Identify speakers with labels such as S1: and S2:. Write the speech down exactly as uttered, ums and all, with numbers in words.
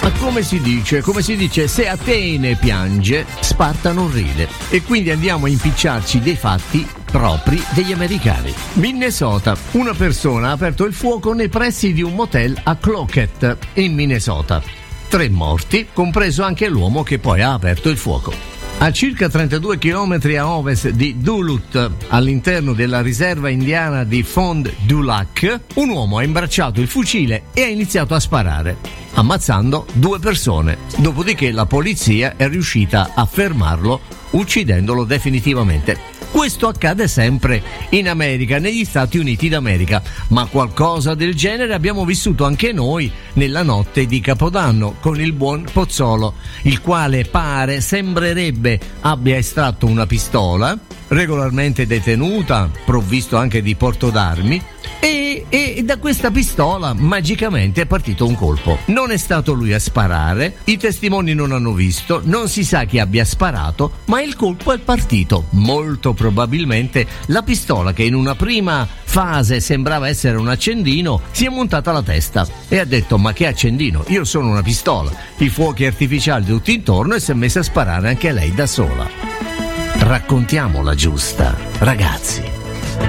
S1: Ma come si dice? Come si dice, se Atene piange, Sparta non ride. E quindi andiamo a impicciarci dei fatti propri degli americani. Minnesota. Una persona ha aperto il fuoco nei pressi di un motel a Cloquet, in Minnesota. Tre morti, compreso anche l'uomo che poi ha aperto il fuoco. A circa trentadue chilometri a ovest di Duluth, all'interno della riserva indiana di Fond du Lac, un uomo ha imbracciato il fucile e ha iniziato a sparare, ammazzando due persone. Dopodiché la polizia è riuscita a fermarlo, uccidendolo definitivamente. Questo accade sempre in America, negli Stati Uniti d'America, ma qualcosa del genere abbiamo vissuto anche noi nella notte di Capodanno con il buon Pozzolo, il quale pare, sembrerebbe, abbia estratto una pistola, regolarmente detenuta, provvisto anche di porto d'armi, e, e da questa pistola magicamente è partito un colpo. Non è stato lui a sparare, i testimoni non hanno visto, non si sa chi abbia sparato, ma il colpo è partito. Molto probabilmente la pistola, che in una prima fase sembrava essere un accendino, si è montata alla testa e ha detto: ma che accendino? Io sono una pistola. I fuochi artificiali tutti intorno, e si è messa a sparare anche lei da sola. Raccontiamola giusta, ragazzi.